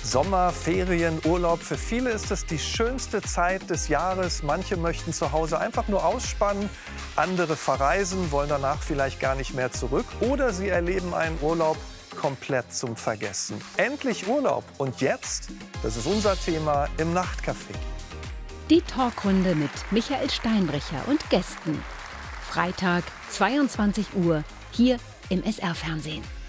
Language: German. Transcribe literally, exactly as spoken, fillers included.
Sommer, Ferien, Urlaub. Für viele ist es die schönste Zeit des Jahres. Manche möchten zu Hause einfach nur ausspannen. Andere verreisen, wollen danach vielleicht gar nicht mehr zurück. Oder sie erleben einen Urlaub komplett zum Vergessen. Endlich Urlaub. Und jetzt? Das ist unser Thema im Nachtcafé. Die Talkrunde mit Michael Steinbrecher und Gästen. Freitag, zweiundzwanzig Uhr, hier im S R-Fernsehen.